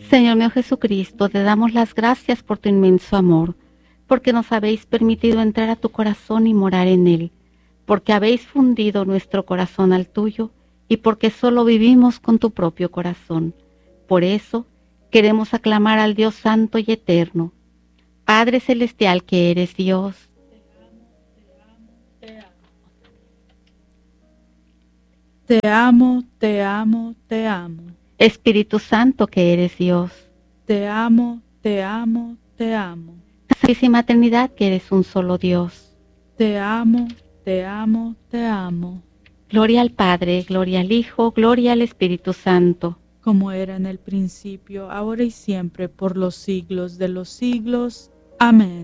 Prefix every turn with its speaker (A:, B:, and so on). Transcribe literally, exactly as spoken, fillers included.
A: Señor mío Jesucristo, te damos las gracias por tu inmenso amor, porque nos habéis permitido entrar a tu corazón y morar en él, porque habéis fundido nuestro corazón al tuyo y porque solo vivimos con tu propio corazón. Por eso queremos aclamar al Dios Santo y Eterno. Padre Celestial que eres Dios,
B: Te amo, te amo, te amo.
A: Espíritu Santo que eres Dios,
B: Te amo, te amo, te amo.
A: Santísima Trinidad que eres un solo Dios.
B: Te amo, te amo, te amo.
A: Gloria al Padre, gloria al Hijo, gloria al Espíritu Santo.
B: Como era en el principio, ahora y siempre, por los siglos de los siglos. Amén.